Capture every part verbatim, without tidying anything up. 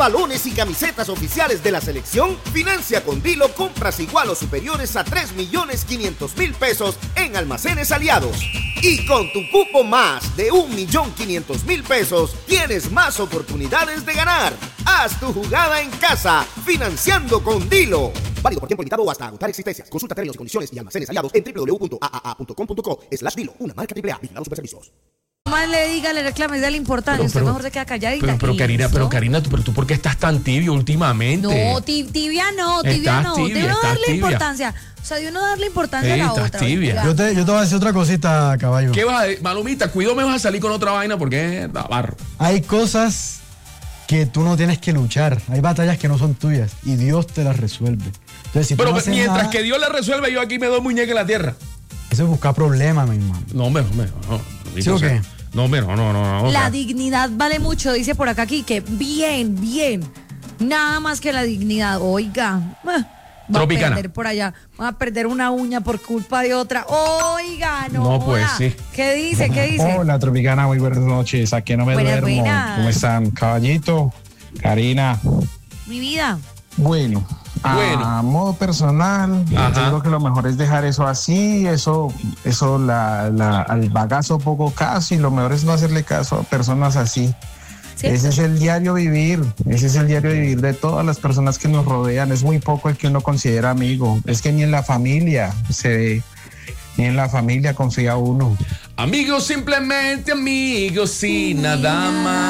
balones y camisetas oficiales de la selección? Financia con Dilo compras igual o superiores a tres millones quinientos mil pesos en Almacenes Aliados. Y con tu cupo más de un millón quinientos mil pesos, tienes más oportunidades de ganar. Haz tu jugada en casa, financiando con Dilo. Válido por tiempo limitado o hasta agotar existencias. Consulta términos, condiciones y almacenes aliados en doble u doble u doble u punto a a a punto com punto co slash Dilo. Una marca triple A. Vigilados Superservicios. Más le diga, le reclame, dale importancia. Pero, Usted pero, mejor se queda calladita. Pero, pero Karina, pero Karina, ¿tú, pero tú por qué estás tan tibio últimamente? No, tibia no, tibia Estás no. tibia, Debe estás darle tibia. importancia. O sea, de uno darle importancia Ey, a la estás otra. tibia. Yo te, yo te voy a decir otra cosita, caballo. ¿Qué vas a decir? Malumita, cuidado, me vas a salir con otra vaina porque es barro. Hay cosas que tú no tienes que luchar. Hay batallas que no son tuyas y Dios te las resuelve. Entonces, si tú Pero no haces mientras nada, que Dios la resuelve, yo aquí me doy muñeca en la tierra. eso es buscar problemas, mi hermano. No, hombre, hombre, no. ¿Sí o qué? No, hombre, no, no, no. no La no. dignidad vale mucho, dice por acá aquí, que bien, bien. Nada más que la dignidad. Oiga, va Tropicana. a perder por allá. Va a perder una uña por culpa de otra. Oiga, no. No, pues, joda. sí. ¿Qué dice? ¿Qué dice? Hola, Tropicana, muy buenas noches. Aquí no me Buenas, duermo. buenas. ¿Cómo están? Caballito, Karina. Mi vida. Bueno, Bueno. a modo personal, Ajá. yo creo que lo mejor es dejar eso así, eso, eso la, la, al bagazo poco caso, y lo mejor es no hacerle caso a personas así. ¿Sí? Ese es el diario vivir, ese es el diario vivir de todas las personas que nos rodean. Es muy poco el que uno considera amigo. Es que ni en la familia se ve, ni en la familia confía uno. Amigos, simplemente amigos y nada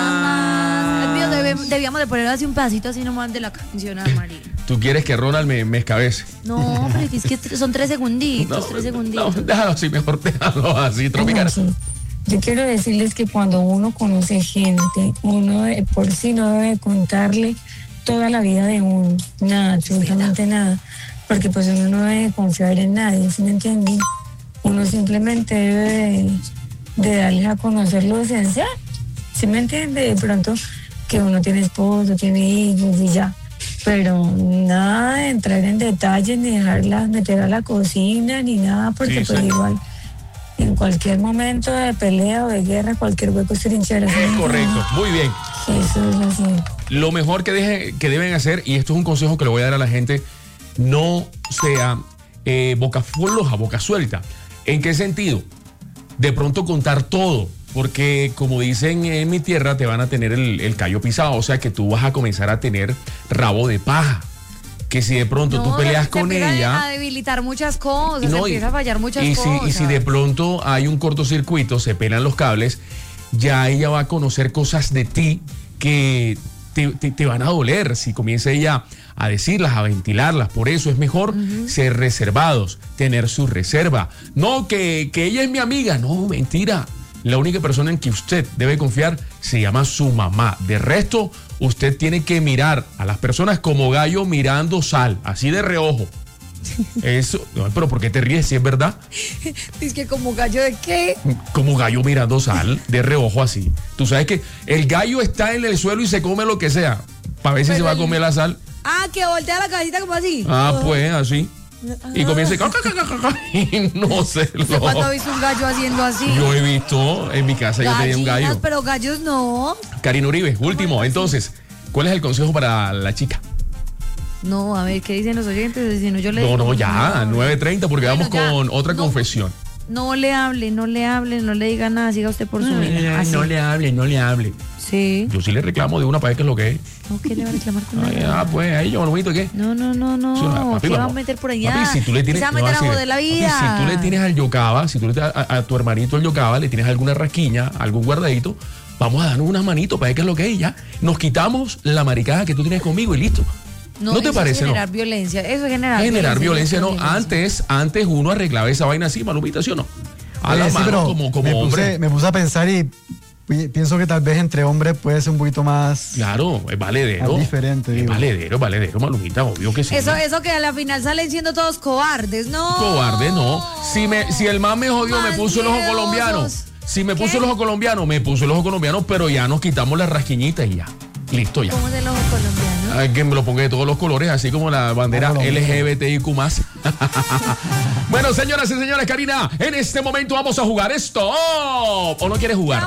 más. El mío debe- debíamos de poner así un pedacito así nomás de la canción a María. ¿Tú quieres que Ronald me, me escabece? No, pero es que son tres segunditos, tres no, segunditos. déjalo así, mejor déjalo así, Tropicana. Sí. Yo quiero decirles que cuando uno conoce gente, uno de por sí no debe contarle toda la vida de uno, nada, absolutamente nada, porque pues uno no debe confiar en nadie, ¿sí me entienden? Uno simplemente debe de, de darles a conocer lo esencial, ¿sí me entiende? De pronto que uno tiene esposo, tiene hijos y ya, pero nada de entrar en detalles, ni dejarlas meter a la cocina, ni nada, porque Sí, pues sí. igual en cualquier momento de pelea o de guerra, cualquier hueco es trinchera. ¿Sí me Es entiende? correcto, muy bien. Eso es así. Lo mejor que, deje- que deben hacer, y esto es un consejo que le voy a dar a la gente, no sea eh, boca floja, boca suelta. ¿En qué sentido? De pronto contar todo, porque como dicen en mi tierra, te van a tener el, el callo pisado, o sea que tú vas a comenzar a tener rabo de paja. Que si de pronto No, tú peleas se con empieza ella... a debilitar muchas cosas, No, se y- empieza a fallar muchas y si, cosas. y si de pronto hay un cortocircuito, se pelan los cables, ya ella va a conocer cosas de ti que te, te- te van a doler si comienza ella a decirlas, a ventilarlas. Por eso es mejor ser reservados, tener su reserva. No que, que ella es mi amiga, no, mentira. La única persona en que usted debe confiar se llama su mamá. De resto, usted tiene que mirar a las personas como gallo mirando sal, así de reojo. Eso, no, pero ¿por qué te ríes si es verdad? Es que como gallo de qué. Como gallo mirando sal, de reojo así. Tú sabes que el gallo está en el suelo y se come lo que sea, para ver si Pero se va a el- comer la sal. Ah, que voltea la cabecita como así. Ah, pues, así. Y comienza y no sé. ¿Usted cuándo ha visto un gallo haciendo así? Yo he visto en mi casa, yo tenía un Gallinas, gallo. pero gallos no. Karina Uribe, último. Entonces, ¿cuál es el consejo para la chica? No, a ver, ¿qué dicen los oyentes? Si no, yo le No, digo, no, ya, nueve treinta, porque Bueno, vamos ya. con otra No. confesión. No le hable, no le hable, no le diga nada, siga usted por su vida. Así. no le hable, no le hable. Sí. Yo sí le reclamo de una para ver qué es lo que es. No, ¿qué le va a reclamar con Ay, nada? ah, pues, ahí yo, bonito, ¿qué? No, no, no, no. Sí, papi, ¿Qué va a vamos. meter por allá? Papi, si tú le tienes, ¿Qué se va a no, meter a así de- joder la papi, vida? si tú le tienes al yocaba, si tú le tienes a, a tu hermanito el yocaba, le tienes alguna rasquiña, algún guardadito, vamos a darnos unas manitos para ver qué es lo que es y ya. Nos quitamos la maricada que tú tienes conmigo y listo. ¿No te eso parece, es no? generar violencia, eso es generar Generar violencia, no. violencia. Antes, antes uno arreglaba esa vaina así, Malumita, ¿sí o no? A la Oye, sí, mano pero como, como me, hombre. puse, me puse a pensar y pi- pienso que tal vez entre hombres puede ser un poquito más, Claro, es valedero. más diferente. Es digo. valedero, es valedero, Malumita, obvio que sí. Eso, eso que a la final salen siendo todos cobardes, no. Cobarde, no. Si, me, si el man me jodió, me puso el ojo Maldiosos. colombiano. Si me puso ¿Qué? el ojo colombiano, me puso el ojo colombiano, pero ya nos quitamos las rasquiñitas y ya. Listo, ya. ¿Cómo es el ojo colombiano? Ay, que me lo ponga de todos los colores, así como la bandera Ojo colombiano. L G B T I Q más. Bueno, señoras y señores, Karina, en este momento vamos a jugar esto. ¿O no quieres jugar?